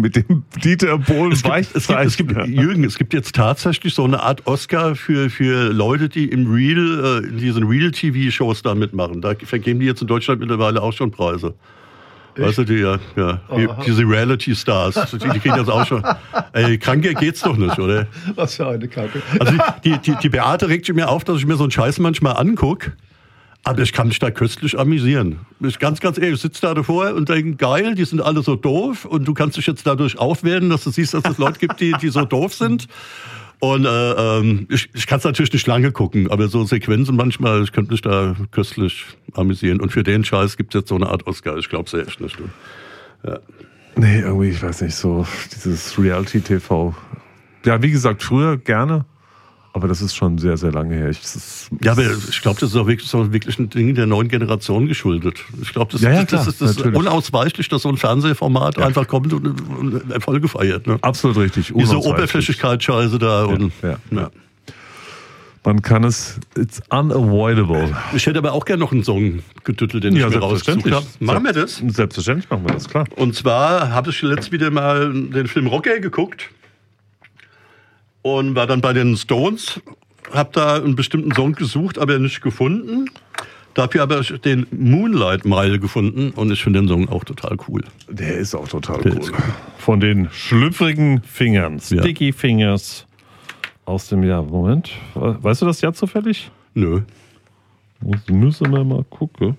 mit dem Dieter Bohlen Weichzeichner. Jürgen, es gibt jetzt tatsächlich so eine Art Oscar für Leute, die in diesen Real-TV-Shows da mitmachen. Da vergeben die jetzt in Deutschland mittlerweile auch schon Preise. Weißt du, diese Reality-Stars, die kriegen das auch schon. Ey, kranker geht's doch nicht, oder? Was für eine Kacke. Also die Beate regt mir auf, dass ich mir so einen Scheiß manchmal angucke. Aber ich kann mich da köstlich amüsieren. Ich ganz ehrlich, ich sitze da davor und denke, geil, die sind alle so doof und du kannst dich jetzt dadurch aufwerten, dass du siehst, dass es Leute gibt, die so doof sind. Und ich kann es natürlich nicht lange gucken, aber so Sequenzen manchmal, ich könnte mich da köstlich amüsieren. Und für den Scheiß gibt es jetzt so eine Art Oscar. Ich glaube es echt nicht. Ja. Nee, irgendwie, ich weiß nicht, so dieses Reality-TV. Ja, wie gesagt, früher gerne. Aber das ist schon sehr, sehr lange her. Ja, aber ich glaube, das ist auch wirklich ein Ding der neuen Generation geschuldet. Ich glaube, das ist unausweichlich, dass so ein Fernsehformat einfach kommt und Erfolge feiert. Ne? Absolut richtig. Diese Oberflächlichkeit-Scheiße da. Ja. Man kann es, it's unavoidable. Ich hätte aber auch gerne noch einen Song getüttelt, den ich mir rausgesucht habe. Machen wir das? Selbstverständlich machen wir das, klar. Und zwar habe ich letzt wieder mal den Film Rocker geguckt. Und war dann bei den Stones, hab da einen bestimmten Song gesucht, aber nicht gefunden. Dafür aber den Moonlight Mile gefunden und ich finde den Song auch total cool. Der ist auch total cool. Von den schlüpfrigen Fingern, Sticky Fingers aus dem Jahr. Moment, weißt du das Jahr zufällig? Nö. Müssen wir mal gucken.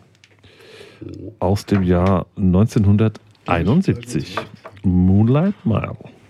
Aus dem Jahr 1971. Moonlight Mile.